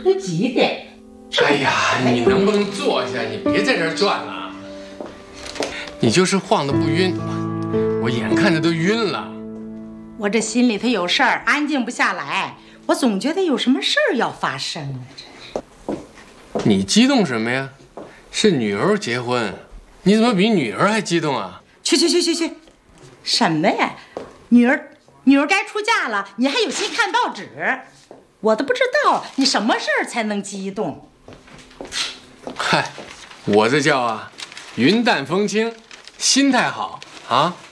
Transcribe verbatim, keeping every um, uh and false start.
都几点？ 哎呀，你能不能坐下？你别在这儿转了。你就是晃得不晕，我眼看着都晕了。 我这心里头有事儿，安静不下来。我总觉得有什么事儿要发生啊！这你激动什么呀？是女儿结婚，你怎么比女儿还激动啊？ 去去去去去，什么呀？女儿，女儿该出嫁了，你还有心看报纸？我都不知道你什么事儿才能激动。 嗨，我这叫啊，云淡风轻，心态好啊。